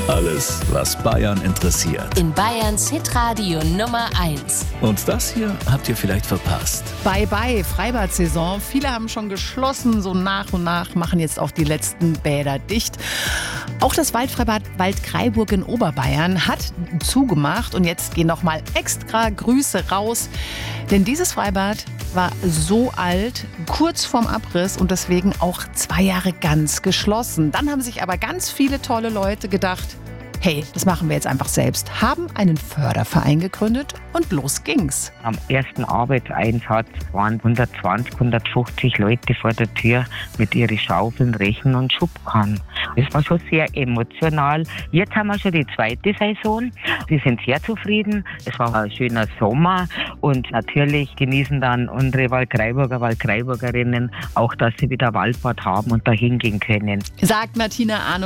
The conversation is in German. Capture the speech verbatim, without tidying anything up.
Alles, was Bayern interessiert. In Bayerns Hitradio Nummer eins. Und das hier habt ihr vielleicht verpasst. Bye bye, Freibad-Saison. Viele haben schon geschlossen, so nach und nach machen jetzt auch die letzten Bäder dicht. Auch das Waldfreibad Waldkraiburg in Oberbayern hat zugemacht und jetzt gehen noch mal extra Grüße raus, denn dieses Freibad war so alt, kurz vorm Abriss und deswegen auch zwei Jahre ganz geschlossen. Dann haben sich aber ganz viele tolle Leute gedacht, hey, das machen wir jetzt einfach selbst, haben einen Förderverein gegründet und los ging's. Am ersten Arbeitseinsatz waren hundertzwanzig, hundertfünfzig Leute vor der Tür mit ihren Schaufeln, Rechen und Schubkarren. Das war schon sehr emotional. Jetzt haben wir schon die zweite Saison. Sie sind sehr zufrieden. Es war ein schöner Sommer und natürlich genießen dann unsere Waldkraiburger, Waldkraiburgerinnen auch, dass sie wieder Waldbad haben und da hingehen können. Sagt Martina Arno.